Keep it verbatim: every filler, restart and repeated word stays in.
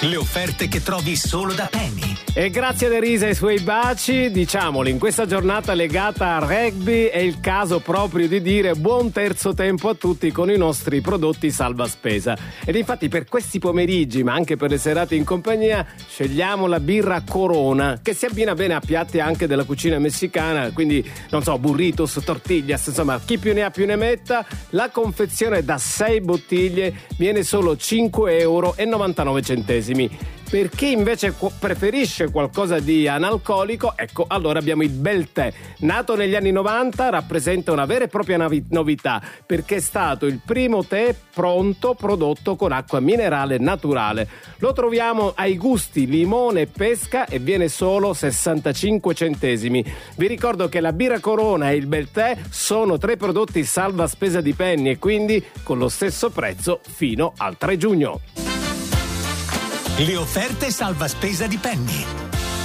Le offerte che trovi solo da Penny. E grazie ad Elisa e ai suoi baci, diciamolo, in questa giornata legata al rugby è il caso proprio di dire buon terzo tempo a tutti con i nostri prodotti salva spesa. Ed infatti per questi pomeriggi, ma anche per le serate in compagnia, scegliamo la birra Corona, che si abbina bene a piatti anche della cucina messicana, quindi non so, burritos, tortillas, insomma, chi più ne ha più ne metta. La confezione da sei bottiglie viene solo cinque euro e novantanove centesimi. Per chi invece preferisce qualcosa di analcolico, ecco, allora abbiamo il Bel Tè. Nato negli anni novanta, rappresenta una vera e propria navi- novità, perché è stato il primo tè pronto prodotto con acqua minerale naturale. Lo troviamo ai gusti limone e pesca e viene solo sessantacinque centesimi. Vi ricordo che la birra Corona e il Bel Tè sono tre prodotti salva spesa di Penny e quindi con lo stesso prezzo fino al tre giugno. Le offerte salva spesa di Penny.